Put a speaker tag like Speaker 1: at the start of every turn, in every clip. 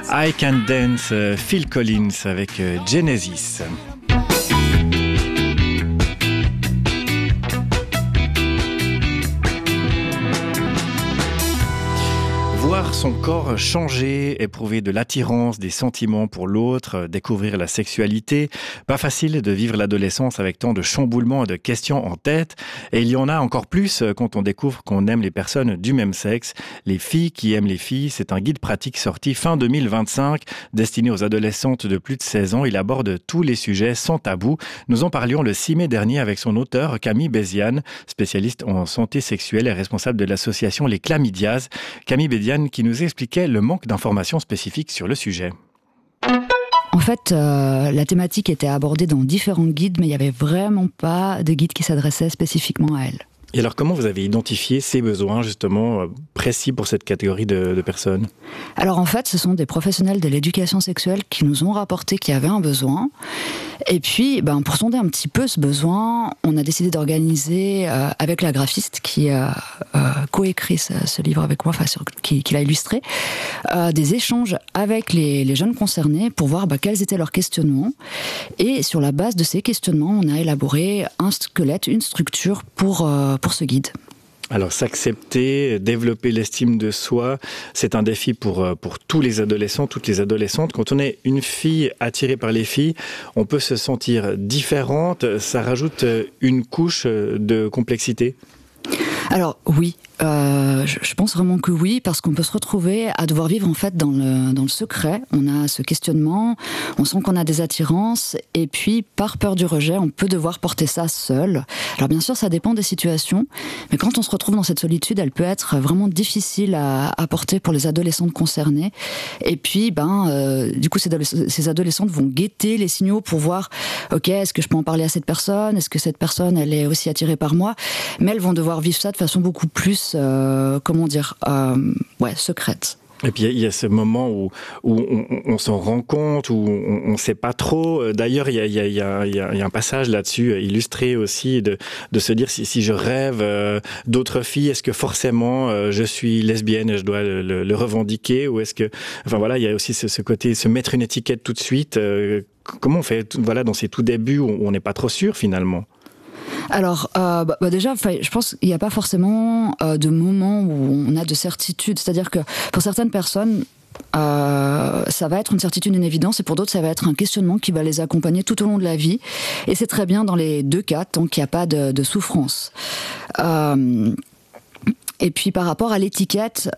Speaker 1: I Can Dance, Phil Collins avec Genesis. Voir son corps changer, éprouver de l'attirance, des sentiments pour l'autre, découvrir la sexualité. Pas facile de vivre l'adolescence avec tant de chamboulements et de questions en tête. Et il y en a encore plus quand on découvre qu'on aime les personnes du même sexe. Les filles qui aiment les filles, c'est un guide pratique sorti fin 2025, destiné aux adolescentes de plus de 16 ans. Il aborde tous les sujets sans tabou. Nous en parlions le 6 mai dernier avec son auteur Camille Béziane, spécialiste en santé sexuelle et responsable de l'association Les Chlamydias. Camille Béziane qui nous expliquait le manque d'informations spécifiques sur le sujet.
Speaker 2: En fait, la thématique était abordée dans différents guides, mais il n'y avait vraiment pas de guide qui s'adressait spécifiquement à elle.
Speaker 1: Et alors, comment vous avez identifié ces besoins, justement, précis pour cette catégorie de personnes ?
Speaker 2: Alors, en fait, ce sont des professionnels de l'éducation sexuelle qui nous ont rapporté qu'il y avait un besoin. Et puis, pour sonder un petit peu ce besoin, on a décidé d'organiser, avec la graphiste qui a coécrit ce livre avec moi, qui l'a illustré, des échanges avec les jeunes concernés pour voir quels étaient leurs questionnements. Et sur la base de ces questionnements, on a élaboré un squelette, une structure pour ce guide.
Speaker 1: Alors s'accepter, développer l'estime de soi, c'est un défi pour tous les adolescents, toutes les adolescentes. Quand on est une fille attirée par les filles, on peut se sentir différente. Ça rajoute une couche de complexité.
Speaker 2: Alors oui, je pense vraiment que oui, parce qu'on peut se retrouver à devoir vivre en fait dans le secret. On a ce questionnement, on sent qu'on a des attirances, et puis par peur du rejet, on peut devoir porter ça seul. Alors bien sûr, ça dépend des situations, mais quand on se retrouve dans cette solitude, elle peut être vraiment difficile à porter pour les adolescentes concernées. Et puis, du coup, ces adolescentes vont guetter les signaux pour voir, ok, est-ce que je peux en parler à cette personne ? Est-ce que cette personne, elle est aussi attirée par moi ? Mais elles vont devoir vivre ça de façon beaucoup plus, secrète.
Speaker 1: Et puis il y a ce moment où on s'en rend compte, où on sait pas trop. D'ailleurs, il y a un passage là-dessus illustré aussi de se dire si je rêve d'autres filles, est-ce que forcément je suis lesbienne et je dois le revendiquer, ou est-ce que, il y a aussi ce côté, se mettre une étiquette tout de suite. Comment on fait, dans ces tout débuts où on n'est pas trop sûr finalement?
Speaker 2: Alors, déjà, je pense qu'il n'y a pas forcément de moment où on a de certitude. C'est-à-dire que pour certaines personnes, ça va être une certitude, une évidence, et pour d'autres, ça va être un questionnement qui va les accompagner tout au long de la vie. Et c'est très bien dans les deux cas, tant qu'il n'y a pas de souffrance. Et puis par rapport à l'étiquette,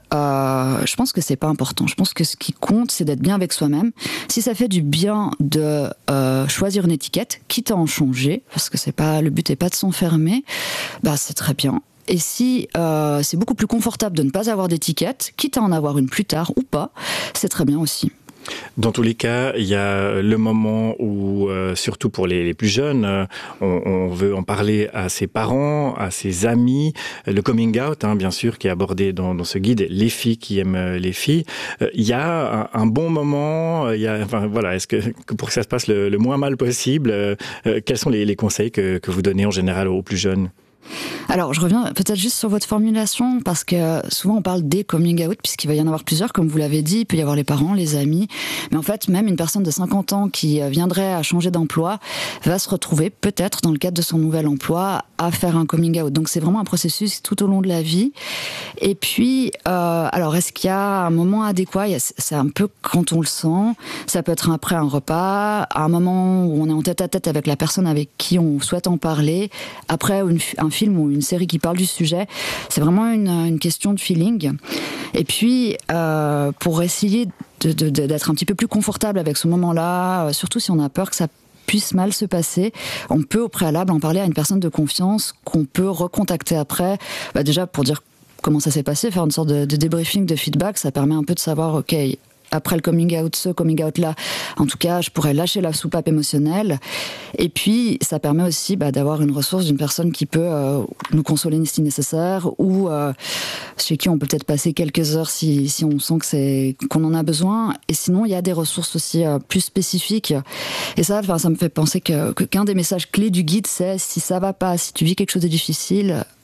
Speaker 2: je pense que c'est pas important. Je pense que ce qui compte, c'est d'être bien avec soi-même. Si ça fait du bien de choisir une étiquette, quitte à en changer, parce que le but n'est pas de s'enfermer, c'est très bien. Et si c'est beaucoup plus confortable de ne pas avoir d'étiquette, quitte à en avoir une plus tard ou pas, c'est très bien aussi.
Speaker 1: Dans tous les cas, il y a le moment où, surtout pour les plus jeunes, on veut en parler à ses parents, à ses amis. Le coming out, bien sûr, qui est abordé dans ce guide, les filles qui aiment les filles. Il y a un bon moment. Est-ce que pour que ça se passe le moins mal possible, quels sont les conseils que vous donnez en général aux plus jeunes ?
Speaker 2: Alors, je reviens peut-être juste sur votre formulation, parce que souvent on parle des coming out, puisqu'il va y en avoir plusieurs, comme vous l'avez dit. Il peut y avoir les parents, les amis, mais en fait, même une personne de 50 ans qui viendrait à changer d'emploi va se retrouver, peut-être dans le cadre de son nouvel emploi, à faire un coming out. Donc c'est vraiment un processus tout au long de la vie. Et puis, alors est-ce qu'il y a un moment adéquat ? C'est un peu quand on le sent. Ça peut être après un repas, à un moment où on est en tête-à-tête avec la personne avec qui on souhaite en parler, après un film ou une série qui parle du sujet. C'est vraiment une question de feeling. Et puis, pour essayer d'être un petit peu plus confortable avec ce moment-là, surtout si on a peur que ça puisse mal se passer, on peut au préalable en parler à une personne de confiance qu'on peut recontacter après, déjà pour dire comment ça s'est passé, faire une sorte de débriefing, de feedback. Ça permet un peu de savoir, ok, après le coming out, ce coming out-là, en tout cas, je pourrais lâcher la soupape émotionnelle. Et puis, ça permet aussi d'avoir une ressource d'une personne qui peut nous consoler si nécessaire, ou chez qui on peut peut-être passer quelques heures si on sent qu'on en a besoin. Et sinon, il y a des ressources aussi plus spécifiques. Et ça me fait penser qu'un des messages clés du guide, c'est si ça va pas, si tu vis quelque chose de difficile,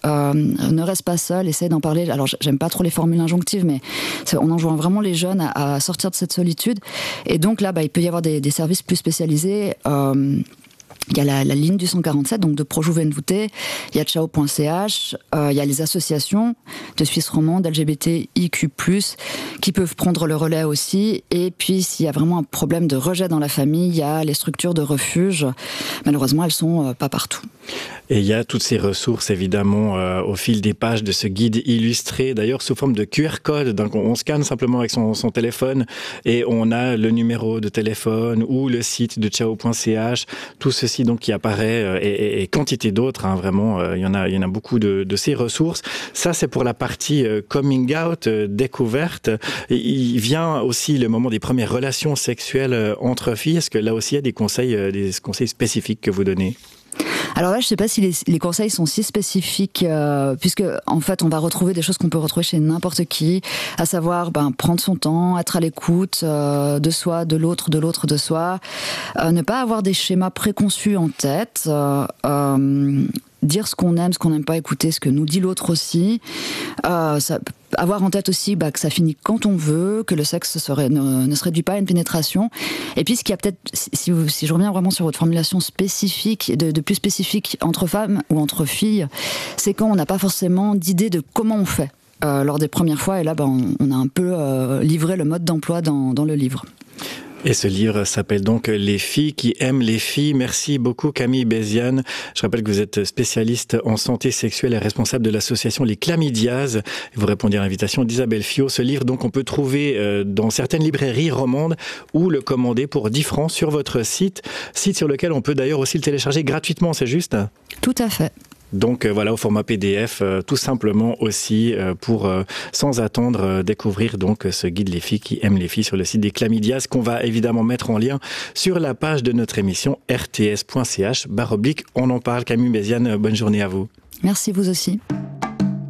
Speaker 2: ne reste pas seul, essaye d'en parler. Alors j'aime pas trop les formules injonctives, mais on enjoint vraiment les jeunes à sortir de cette solitude. Et donc là, il peut y avoir des services plus spécialisés. Il y a la ligne du 147, donc de ProJuventuté, il y a Ciao.ch, il y a les associations de Suisse romande, LGBTIQ+, qui peuvent prendre le relais aussi. Et puis, s'il y a vraiment un problème de rejet dans la famille, il y a les structures de refuge. Malheureusement, elles sont pas partout.
Speaker 1: Et il y a toutes ces ressources, évidemment, au fil des pages de ce guide illustré, d'ailleurs sous forme de QR code. Donc on scanne simplement avec son téléphone et on a le numéro de téléphone ou le site de Ciao.ch. Tout ceci donc qui apparaît et quantité d'autres, vraiment. Il y en a beaucoup de ces ressources. Ça, c'est pour la partie coming out, découverte. Et il vient aussi le moment des premières relations sexuelles entre filles. Est-ce que là aussi, il y a des conseils spécifiques que vous donnez ?
Speaker 2: Alors là, je ne sais pas si les conseils sont si spécifiques, puisque en fait, on va retrouver des choses qu'on peut retrouver chez n'importe qui, à savoir prendre son temps, être à l'écoute de soi, de l'autre, de soi, ne pas avoir des schémas préconçus en tête, dire ce qu'on aime, ce qu'on n'aime pas, écouter ce que nous dit l'autre aussi. Avoir en tête aussi que ça finit quand on veut, que le sexe ne se réduit pas à une pénétration. Et puis ce qui a peut-être, si je reviens vraiment sur votre formulation spécifique, de plus spécifique entre femmes ou entre filles, c'est quand on n'a pas forcément d'idée de comment on fait lors des premières fois. Et là, on a un peu livré le mode d'emploi dans le livre.
Speaker 1: Et ce livre s'appelle donc « Les filles qui aiment les filles ». Merci beaucoup Camille Béziane. Je rappelle que vous êtes spécialiste en santé sexuelle et responsable de l'association Les Chlamydias. Vous répondez à l'invitation d'Isabelle Fiot. Ce livre, donc, on peut trouver dans certaines librairies romandes ou le commander pour 10 francs sur votre site sur lequel on peut d'ailleurs aussi le télécharger gratuitement, c'est juste ?
Speaker 2: Tout à fait.
Speaker 1: Donc voilà, au format PDF, tout simplement aussi pour, sans attendre, découvrir donc ce guide Les filles qui aiment les filles sur le site des Chlamydias qu'on va évidemment mettre en lien sur la page de notre émission rts.ch/on en parle. Camille Béziane, bonne journée à vous.
Speaker 2: Merci, vous aussi.